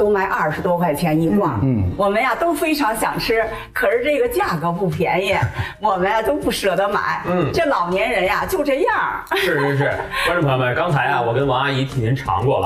都卖20多块钱一挂。我们呀都非常想吃，可是这个价格不便宜，我们呀都不舍得买。这老年人呀就这样。 是，观众朋友们，刚才啊，我跟王阿姨替您尝过了。